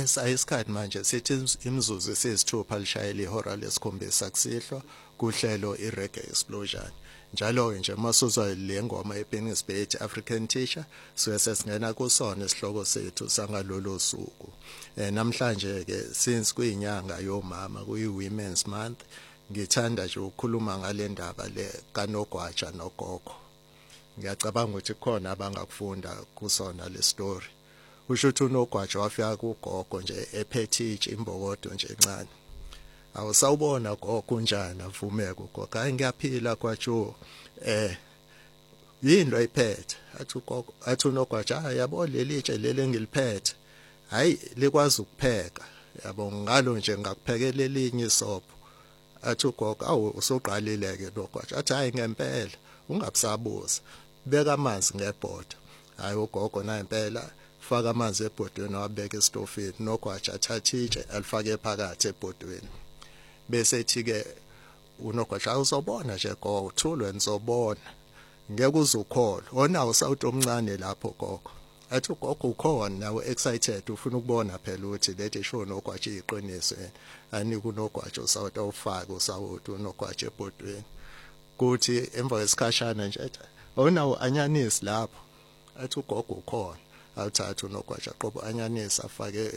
yes ayisikhathi manje sithi imizuzu esiyisithupha lishayela ihora lesikhombisa kusihlwa kuhlelo iReggae Explosion. Njalo nje masuzwa le ngoma ePhoenix Bay African Teacher sesingena kusona isihloko sethu sangalolo suku. Namhlanje ke since kuyinyanga yomama kuyi-Women's Month ngithanda nje ukukhuluma ngale ndaba le kaNogwaja nogogo. Ngiyacabanga ukuthi khona abangakufunda kusona le story. Usho ukuthi uNogwaja wafika kugogo nje ephethe imbokodo nje encane. Awusawubona gogo njani avumeke ugogo. Hayi ngiyaphila kwatsho yini lo ayiphethe athi ugogo athi uNogwaja yabo leli tshe leli engiliphethe hayi likwazi ukupheka yabo ngalo nje ngakuphekela elinye isobho athi ugogo awu usoqalile ke Nogwaja athi hayi ngempela ungabusabuza beka amanzi ngebhodo hayi ugogo na impela faka amanzi ebhodweni wabeka estofini Nogwaja athatha itshe alifake phakathi ebhodweni bese ethi ke uNogwaja uzobona nje gogo uthulwe nizobona ngeke uzukholwa ona usawuthi omncane lapho gogo athi ugogo ukhona nawe excited ufuna ukubona phela ukuthi lethi show uNogwaja iqiniso anika uNogwaja usawuthi awufaka usawuthi uNogwaja ebhodweni kuthi emva kwesikhashana nje ona anyanisi lapho athi ugogo ukhona awuthatha uNogwaja qobo anyanisi afake